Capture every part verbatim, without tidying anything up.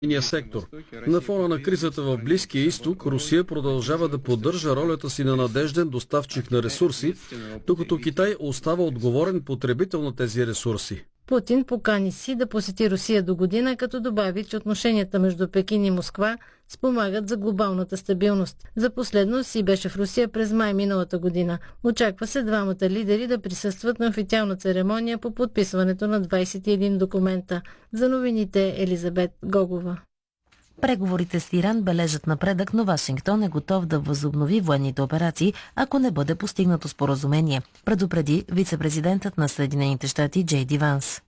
сектор. На фона на кризата в Близкия изток, Русия продължава да поддържа ролята си на надежден доставчик на ресурси, докато Китай остава отговорен потребител на тези ресурси. Путин покани Си да посети Русия до година, като добави, че отношенията между Пекин и Москва спомагат за глобалната стабилност. За последно Си беше в Русия през май миналата година. Очаква се двамата лидери да присъстват на официална церемония по подписването на двадесет и един документа. За новините Елизабет Гогова. Преговорите с Иран бележат напредък, но Вашингтон е готов да възобнови военните операции, ако не бъде постигнато споразумение, предупреди вице-президентът на Съединените щати Джей Ди Ванс.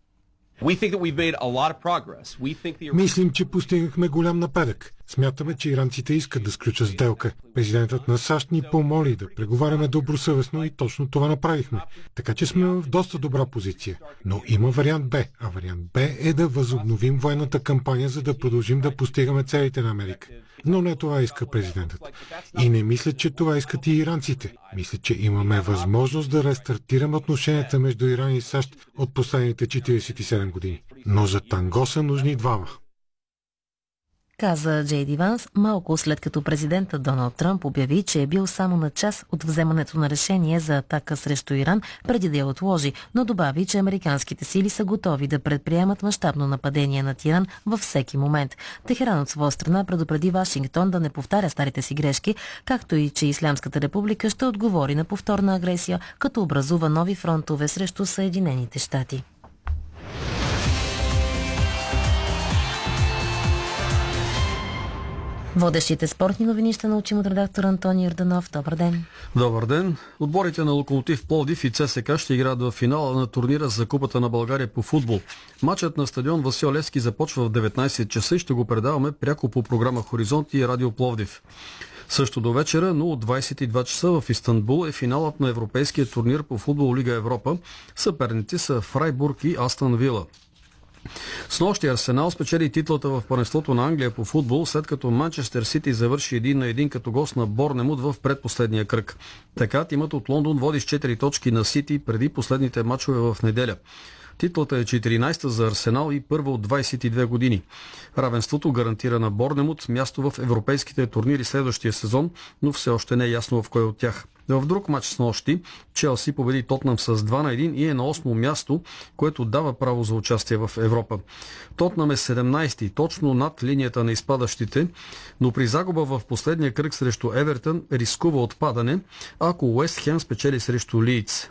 Мислим, че постигнахме голям напредък. Смятаме, че иранците искат да сключат сделка. Президентът на САЩ ни помоли да преговаряме добросъвестно и точно това направихме. Така че сме в доста добра позиция. Но има вариант Б, а вариант Б е да възобновим военната кампания, за да продължим да постигаме целите на Америка. Но не това иска президентът. И не мисля, че това искат и иранците. Мисля, че имаме възможност да рестартираме отношенията между Иран и САЩ от последните четиридесет и седем години. Но за танго са нужни двама. Каза Джей Ди Ванс малко след като президентът Доналд Тръмп обяви, че е бил само на час от вземането на решение за атака срещу Иран, преди да я отложи, но добави, че американските сили са готови да предприемат мащабно нападение над Иран във всеки момент. Техеран от своя страна предупреди Вашингтон да не повтаря старите си грешки, както и че Ислямската република ще отговори на повторна агресия, като образува нови фронтове срещу Съединените щати. Водещите спортни новини ще научим от редактор Антони Йорданов. Добър ден! Добър ден! Отборите на Локомотив Пловдив и ЦСКА ще играят в финала на турнира за Купата на България по футбол. Матчът на стадион Васил Левски започва в деветнайсет часа и ще го предаваме пряко по програма Хоризонт и Радио Пловдив. Също до вечера, но от двайсет и два часа в Истанбул е финалът на Европейския турнир по футбол Лига Европа. Съперници са Фрайбург и Астън Вила. Снощи Арсенал спечели титлата в първенството на Англия по футбол, след като Манчестър Сити завърши един на един като гост на Борнемут в предпоследния кръг. Така тимът от Лондон води с четири точки на Сити преди последните мачове в неделя. Титлата е четиринайсета за Арсенал и първа от двайсет и две години. Равенството гарантира на Борнемут място в европейските турнири следващия сезон, но все още не е ясно в кой от тях. В друг матч с нощи Челси победи Тотнъм с два на един и е на осмо място, което дава право за участие в Европа. Тотнъм е седемнайсети, точно над линията на изпадащите, но при загуба в последния кръг срещу Евертън рискува отпадане, ако Уест Хем спечели срещу Лийдс.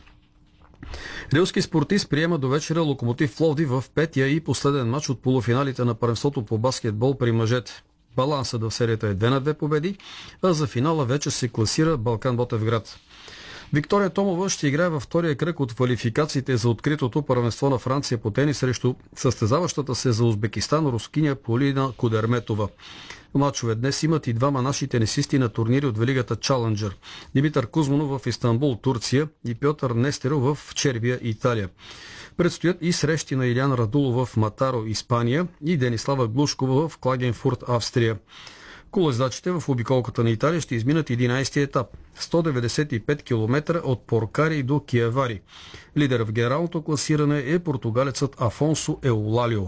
Рилски спортист приема до вечера Локомотив Пловдив в петия и последен матч от полуфиналите на първенството по баскетбол при мъжете. Балансът в серията е две на две победи, а за финала вече се класира Балкан Ботевград. Виктория Томова ще играе във втория кръг от квалификациите за откритото първенство на Франция по тенис срещу състезаващата се за Узбекистан рускиня Полина Кудерметова. Мачове днес имат и двама наши тенисисти на турнири от Велигата Чаленджър. Димитър Кузманов в Истанбул, Турция и Пьотър Нестеров в Червия, Италия. Предстоят и срещи на Илян Радулов в Матаро, Испания и Денислава Глушкова в Клагенфурт, Австрия. Колездачите в обиколката на Италия ще изминат единайсети етап – сто деветдесет и пет километра от Поркари до Киевари. Лидер в генералното класиране е португалецът Афонсо Еулалио.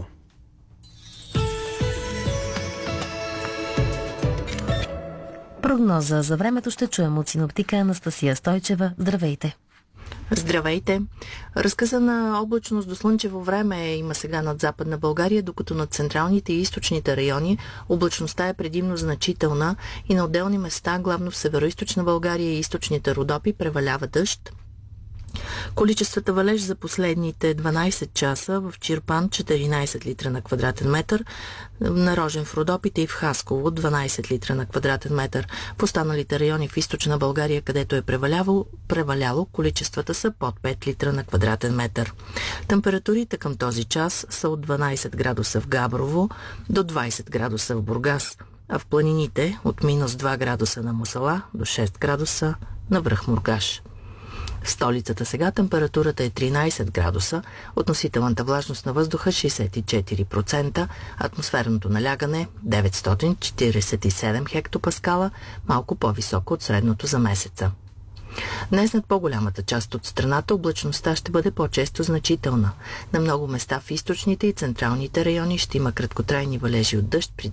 Прогноза за времето ще чуем от синоптика Анастасия Стойчева. Здравейте! Здравейте! Разказа на облачност до слънчево време има сега над Западна България, докато над централните и източните райони облачността е предимно значителна и на отделни места, главно в североизточна България и източните Родопи, превалява дъжд. Количествата валеж за последните дванайсет часа в Чирпан четиринайсет литра на квадратен метър, на Рожен в Родопите и в Хасково дванайсет литра на квадратен метър. В останалите райони в източна България, където е преваляло, преваляло количествата са под пет литра на квадратен метър. Температурите към този час са от дванайсет градуса в Габрово до двайсет градуса в Бургас, а в планините от минус два градуса на Мусала до шест градуса на връх Мургаш. В столицата сега температурата е тринайсет градуса, относителната влажност на въздуха шейсет и четири процента, атмосферното налягане деветстотин четирийсет и седем хектопаскала, малко по-високо от средното за месеца. Днес над по-голямата част от страната облачността ще бъде по-често значителна. На много места в източните и централните райони ще има краткотрайни валежи от дъжд при